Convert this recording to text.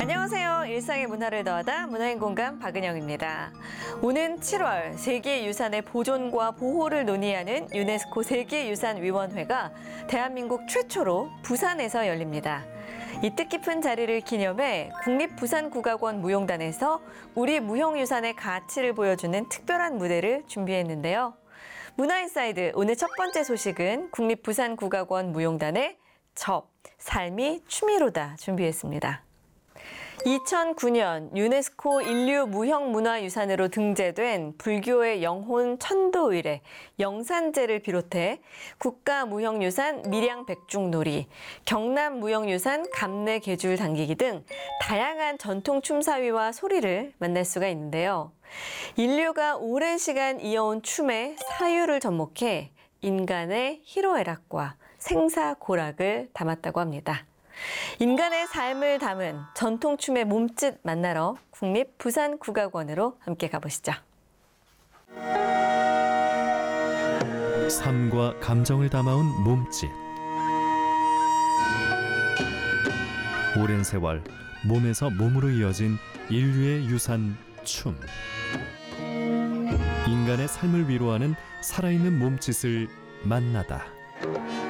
안녕하세요. 일상의 문화를 더하다 문화인 공감 박은영입니다. 오는 7월 세계유산의 보존과 보호를 논의하는 유네스코 세계유산위원회가 대한민국 최초로 부산에서 열립니다. 이 뜻깊은 자리를 기념해 국립부산국악원 무용단에서 우리 무형유산의 가치를 보여주는 특별한 무대를 준비했는데요. 문화인사이드 오늘 첫 번째 소식은 국립부산국악원 무용단의 삶이 취미로다 준비했습니다. 2009년 유네스코 인류 무형문화유산으로 등재된 불교의 영혼 천도의례, 영산제를 비롯해 국가무형유산 밀양백중놀이, 경남무형유산 감내계줄 당기기 등 다양한 전통 춤사위와 소리를 만날 수가 있는데요. 인류가 오랜 시간 이어온 춤의 사유를 접목해 인간의 희로애락과 생사고락을 담았다고 합니다. 인간의 삶을 담은 전통춤의 몸짓 만나러 국립부산국악원으로 함께 가보시죠. 삶과 감정을 담아온 몸짓. 오랜 세월 몸에서 몸으로 이어진 인류의 유산 춤. 인간의 삶을 위로하는 살아있는 몸짓을 만나다.